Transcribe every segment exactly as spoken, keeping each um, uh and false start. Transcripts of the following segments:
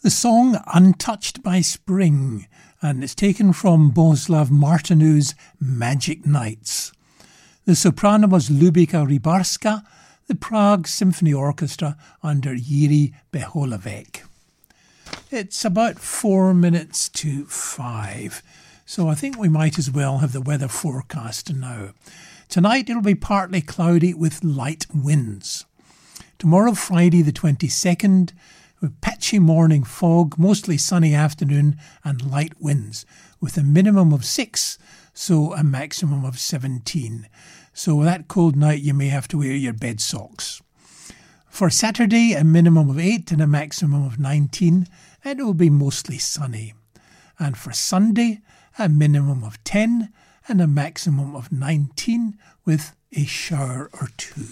The song Untouched by Spring, and it's taken from Bohuslav Martinew's Magic Nights. The soprano was Lubika Rybarska, the Prague Symphony Orchestra under Jiří Beholavek. It's about four minutes to five, so I think we might as well have the weather forecast now. Tonight it'll be partly cloudy with light winds. Tomorrow, Friday the twenty-second, with patchy morning fog, mostly sunny afternoon and light winds, with a minimum of six, so a maximum of seventeen. So that cold night you may have to wear your bed socks. For Saturday, a minimum of eight and a maximum of nineteen, and it will be mostly sunny. And for Sunday, a minimum of ten and a maximum of nineteen, with a shower or two.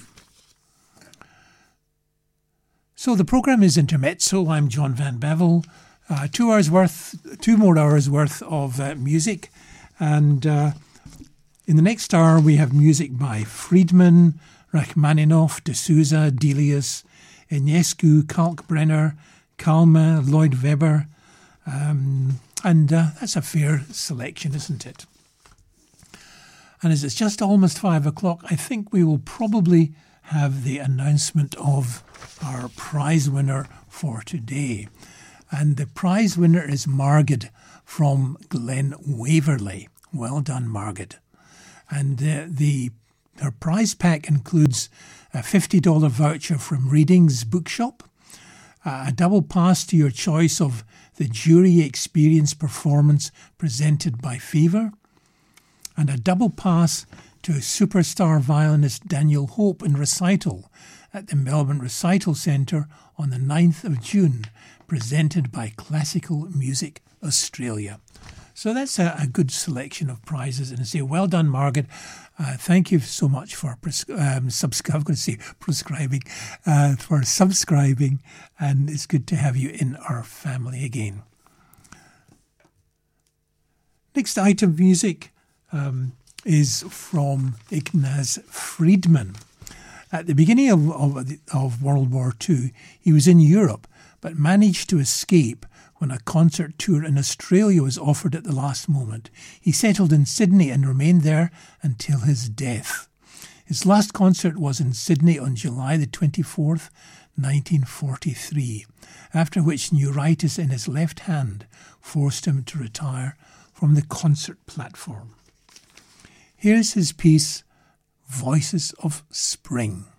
So the programme is Intermezzo. I'm John Van Bevel. Uh, two hours worth, two more hours worth of uh, music. And uh, in the next hour, we have music by Friedman, Rachmaninoff, D'Souza, Delius, Ionescu, Kalkbrenner, Kalma, Lloyd Webber. Um, and uh, that's a fair selection, isn't it? And as it's just almost five o'clock, I think we will probably have the announcement of our prize winner for today. And the prize winner is Margaret from Glen Waverley. Well done, Margaret. And uh, the her prize pack includes a fifty dollars voucher from Readings Bookshop, uh, a double pass to your choice of the Jury Experience performance presented by Fever, and a double pass to superstar violinist Daniel Hope in recital at the Melbourne Recital Centre on the ninth of June, presented by Classical Music Australia. So that's a, a good selection of prizes. And I say, well done, Margaret. Uh, thank you so much for pres- um, subscri- I'm going to say prescribing, uh, for subscribing, and it's good to have you in our family again. Next item of music um, is from Ignaz Friedman. At the beginning of, of, of World War Two, he was in Europe, but managed to escape when a concert tour in Australia was offered at the last moment. He settled in Sydney and remained there until his death. His last concert was in Sydney on July the twenty-fourth, nineteen forty-three, after which neuritis in his left hand forced him to retire from the concert platform. Here's his piece, Voices of Spring.